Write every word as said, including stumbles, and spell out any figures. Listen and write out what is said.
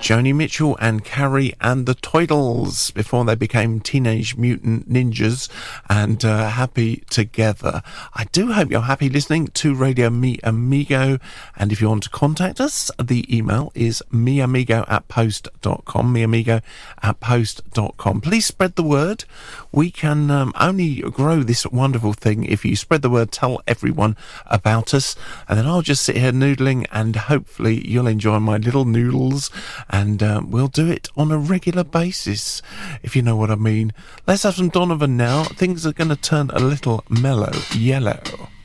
Joni Mitchell and Carrie and the Toidles before they became Teenage Mutant Ninjas and uh, Happy Together. I do hope you're happy listening to Radio Mi Amigo, and if you want to contact us, the email is miamigo at post dot com, miamigo at post dot com. Please spread the word. We can um, only grow this wonderful thing if you spread the word, tell everyone about us, and then I'll just sit here noodling, and hopefully you'll enjoy my little noodles, and um, we'll do it on a regular basis, if you know what I mean. Let's have some Donovan now. Things are going to turn a little mellow yellow.